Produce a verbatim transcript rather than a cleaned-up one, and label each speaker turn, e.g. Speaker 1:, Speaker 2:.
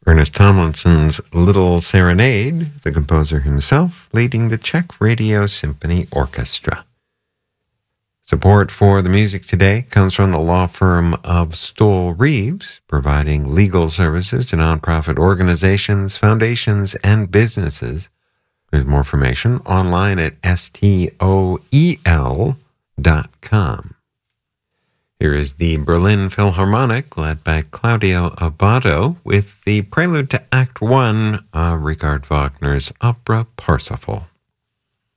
Speaker 1: Ernest Tomlinson's Little Serenade, the composer himself leading the Czech Radio Symphony Orchestra. Support for the music today comes from the law firm of Stoll Reeves, providing legal services to nonprofit organizations, foundations, and businesses. There's more information online at stoel dot com. Here is the Berlin Philharmonic, led by Claudio Abbado, with the prelude to Act One of Richard Wagner's opera Parsifal.